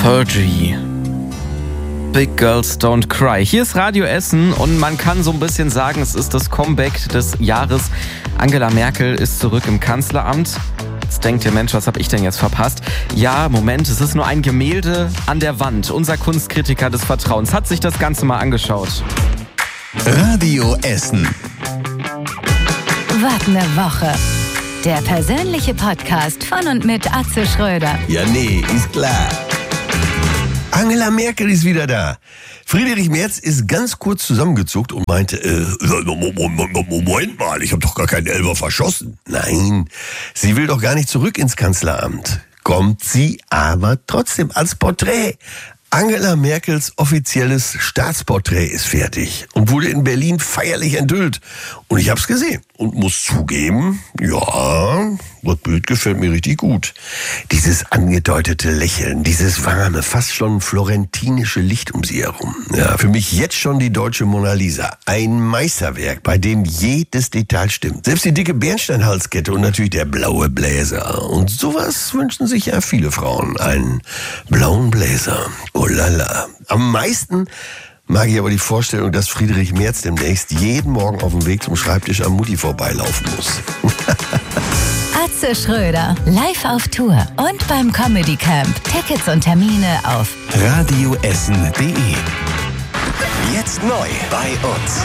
Fergie. Big Girls Don't Cry. Hier ist Radio Essen und man kann so ein bisschen sagen, es ist das Comeback des Jahres. Angela Merkel ist zurück im Kanzleramt. Jetzt denkt ihr, Mensch, was habe ich denn jetzt verpasst? Ja, Moment, es ist nur ein Gemälde an der Wand. Unser Kunstkritiker des Vertrauens hat sich das Ganze mal angeschaut. Radio Essen. Was ne Woche. Der persönliche Podcast von und mit Atze Schröder. Ja, nee, ist klar. Angela Merkel ist wieder da. Friedrich Merz ist ganz kurz zusammengezuckt und meinte, Moment mal, ich habe doch gar keinen Elfer verschossen. Nein, sie will doch gar nicht zurück ins Kanzleramt. Kommt sie aber trotzdem als Porträt. Angela Merkels offizielles Staatsporträt ist fertig und wurde in Berlin feierlich enthüllt. Und ich hab's gesehen und muss zugeben, ja, das Bild gefällt mir richtig gut. Dieses angedeutete Lächeln, dieses warme, fast schon florentinische Licht um sie herum. Ja, für mich jetzt schon die deutsche Mona Lisa. Ein Meisterwerk, bei dem jedes Detail stimmt. Selbst die dicke Bernsteinhalskette und natürlich der blaue Bläser. Und sowas wünschen sich ja viele Frauen. Einen blauen Bläser. Oh lala. Am meisten mag ich aber die Vorstellung, dass Friedrich Merz demnächst jeden Morgen auf dem Weg zum Schreibtisch am Mutti vorbeilaufen muss. Atze Schröder, live auf Tour und beim Comedy Camp. Tickets und Termine auf radioessen.de. Jetzt neu bei uns.